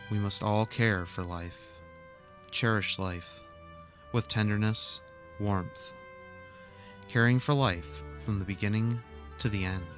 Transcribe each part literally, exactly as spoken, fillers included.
We must all care for life, cherish life, with tenderness, warmth, caring for life from the beginning to the end.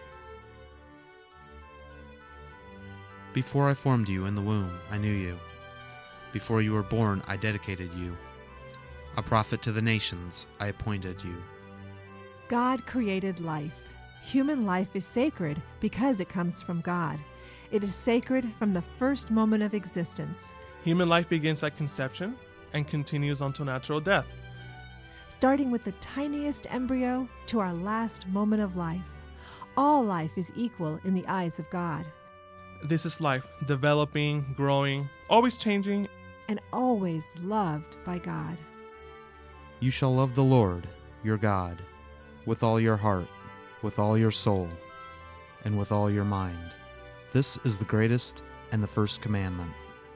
Before I formed you in the womb, I knew you. Before you were born, I dedicated you. A prophet to the nations, I appointed you. God created life. Human life is sacred because it comes from God. It is sacred from the first moment of existence. Human life begins at conception and continues until natural death. Starting with the tiniest embryo to our last moment of life. All life is equal in the eyes of God. This is life, developing, growing, always changing, and always loved by God. You shall love the Lord, your God, with all your heart, with all your soul, and with all your mind. This is the greatest and the first commandment.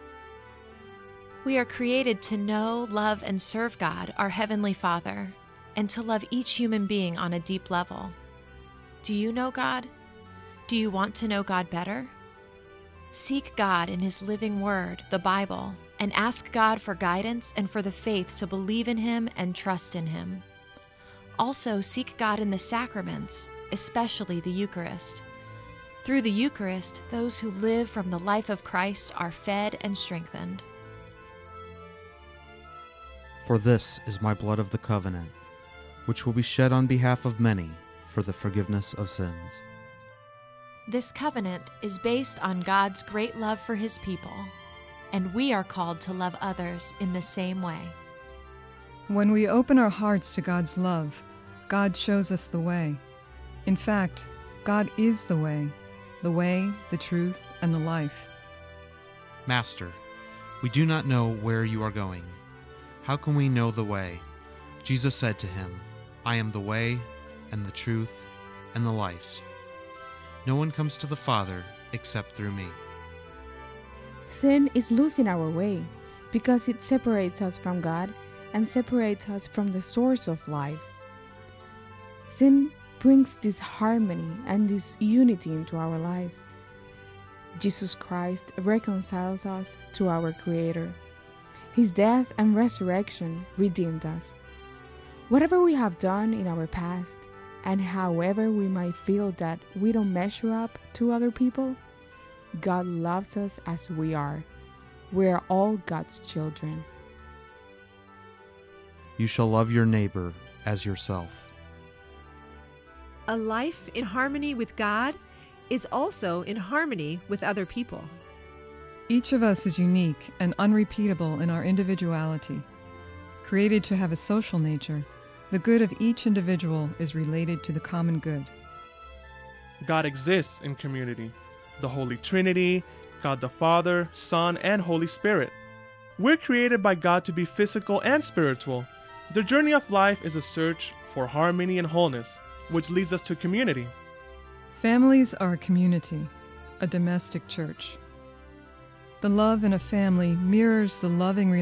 We are created to know, love, and serve God, our Heavenly Father, and to love each human being on a deep level. Do you know God? Do you want to know God better? Seek God in His living Word, the Bible, and ask God for guidance and for the faith to believe in Him and trust in Him. Also, seek God in the sacraments, especially the Eucharist. Through the Eucharist, those who live from the life of Christ are fed and strengthened. For this is my blood of the covenant, which will be shed on behalf of many for the forgiveness of sins. This covenant is based on God's great love for His people, and we are called to love others in the same way. When we open our hearts to God's love, God shows us the way. In fact, God is the way, the way, the truth, and the life. Master, we do not know where you are going. How can we know the way? Jesus said to him, I am the way, and the truth, and the life. No one comes to the Father except through me. Sin is losing our way because it separates us from God and separates us from the source of life. Sin brings disharmony and disunity into our lives. Jesus Christ reconciles us to our Creator. His death and resurrection redeemed us. Whatever we have done in our past, and however we might feel that we don't measure up to other people, God loves us as we are. We are all God's children. You shall love your neighbor as yourself. A life in harmony with God is also in harmony with other people. Each of us is unique and unrepeatable in our individuality. Created to have a social nature, the good of each individual is related to the common good. God exists in community. The Holy Trinity, God the Father, Son, and Holy Spirit. We're created by God to be physical and spiritual. The journey of life is a search for harmony and wholeness, which leads us to community. Families are a community, a domestic church. The love in a family mirrors the loving relationship